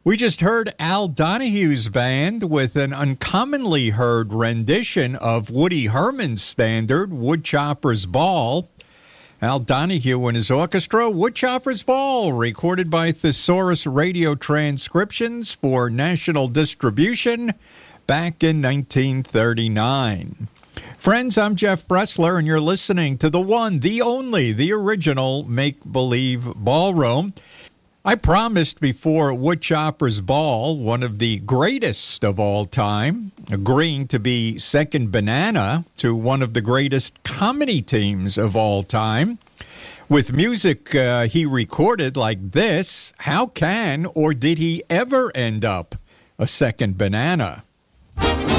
We just heard Al Donohue's band with an uncommonly heard rendition of Woody Herman's standard, Woodchopper's Ball. Al Donohue and his orchestra, Woodchopper's Ball, recorded by Thesaurus Radio Transcriptions for national distribution back in 1939. Friends, I'm Jeff Bressler, and you're listening to the one, the only, the original Make-Believe Ballroom. I promised before Woodchopper's Ball, one of the greatest of all time, agreeing to be second banana to one of the greatest comedy teams of all time. With music he recorded like this, how can or did he ever end up a second banana?